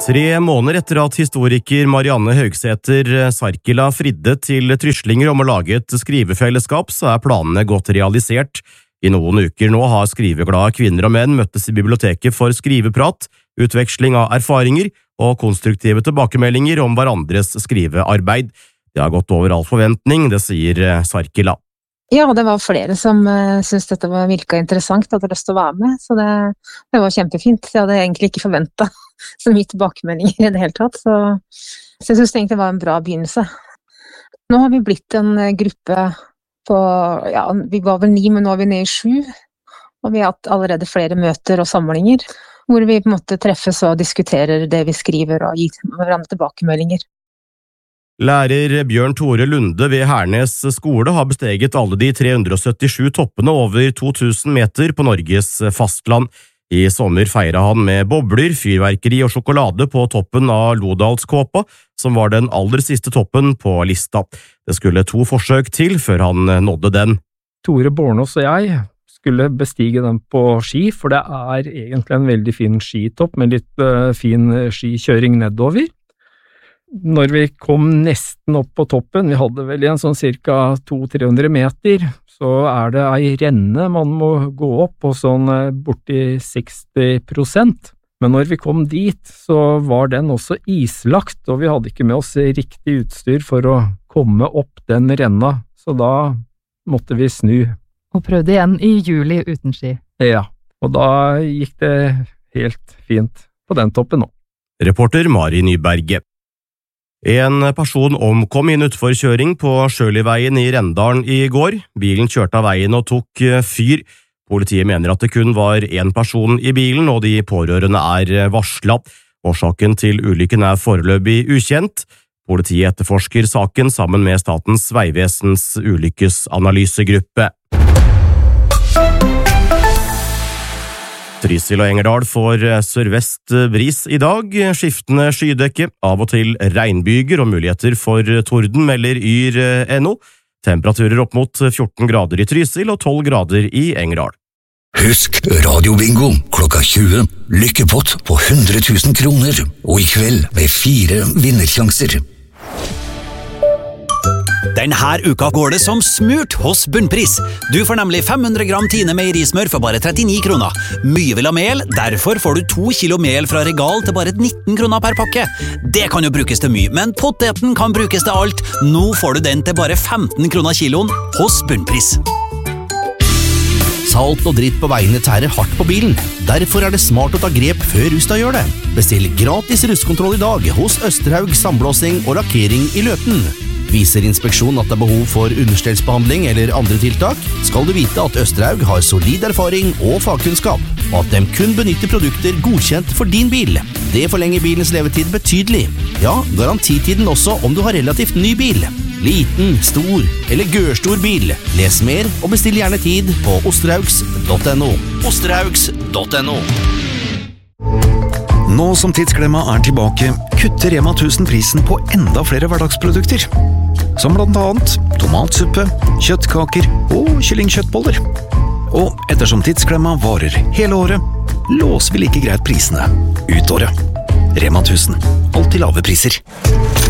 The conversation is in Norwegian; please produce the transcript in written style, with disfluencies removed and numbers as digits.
3 måneder etter at historiker Marianne Høgsæter Sarkila fridde til tryslinger om å lage et skrivefellesskap, så planene godt realisert. I noen uker nå har skriveglade kvinner og menn møttes i biblioteket for skriveprat, utveksling av erfaringer og konstruktive tilbakemeldinger om hverandres skrivearbeid. Det har gått over all forventning, det sier Sarkila. Ja, det var flere som syntes dette virket interessant og hadde lyst til å være med, så det var kjempefint. Jeg hadde egentlig ikke forventet så mye tilbakemeldinger i det hele tatt, så jeg synes egentlig det var en bra begynnelse. Nå har vi blitt en gruppe på, ja, vi var vel 9, men nå er vi nede i 7, og vi har hatt allerede flere møter og samlinger, hvor vi på en måte treffes og diskuterer det vi skriver og gir hverandre tilbakemeldinger. Lærer Bjørn Tore Lunde ved Hernes skole har besteget alle de 377 toppene over 2000 meter på Norges fastland. I sommer feiret han med bobler, fyrverkeri og sjokolade på toppen av Lodalskåpa, som var den aller siste toppen på lista. Det skulle 2 forsøk til før han nådde den. Tore Bornås og jeg skulle bestige den på ski, for det er egentlig en veldig fin skitopp med litt fin skikjøring nedover. Når vi kom nesten opp på toppen, vi hadde vel en sånn cirka 200-300 meter, så er det ei renne man må gå opp på sånn borti 60%. Men når vi kom dit, så var den også islagt, og vi hadde ikke med oss riktig utstyr for å komme opp den renna, så da måtte vi snu. Og prøvde igjen i juli uten ski. Ja, og da gikk det helt fint på den toppen nå. Reporter Mari Nyberg. En person omkom i en utforkjøring på Sjøliveien i Rendalen i går. Bilen kjørte av veien og tok fyr. Politiet mener at det kun var 1 person i bilen, og de pårørende er varslet. Årsaken til ulykken er foreløpig ukjent. Politiet etterforsker saken sammen med Statens Vegvesens ulykkesanalysegruppe. Trysil og Engerdal får sørvest bris i dag, skiftende skydekke, av og til regnbyger og muligheter for torden, melder yr.no. Temperaturer opp mot 14 grader i Trysil og 12 grader i Engerdal. Husk radiobingo klokka 20, lykkepott på 100 000 kroner, og i kveld med 4 vinnersjanser. Denne uka går det som smurt hos Bunnpris. Du får nemlig 500 gram Tine meierismør for bare 39 kroner. Mye vil ha mel, derfor får du 2 kilo mel fra Regal til bare 19 kroner per pakke. Det kan jo brukes til mye, men poteten kan brukes til alt. Nå får du den til bare 15 kroner kiloen hos Bunnpris. Salt og dritt på veiene tærer hardt på bilen. Derfor er det smart å ta grep før rusta gjør det. Bestill gratis rustkontroll i dag hos Østerhaug Sandblåsing og Lakkering i Løten. Viser inspeksjon at det er behov for understellsbehandling eller andre tiltak, skal du vite at Østerhaug har solid erfaring og fagkunnskap, og at de kun benytter produkter godkjent for din bil. Det forlenger bilens levetid betydelig. Ja, garantitiden også om du har relativt ny bil. Liten, stor eller gørstor bil. Les mer og bestill gjerne tid på osterhaugs.no. Osterhaugs.no. Nå som Tidsklemma er tilbake, kutter Rema 1000 prisen på enda flere hverdagsprodukter. Som blant annet tomatsuppe, kjøttkaker og kyllingkjøttboller. Og ettersom Tidsklemma varer hele året, låser vi like greit prisene ut året. Rema 1000, alltid lave priser.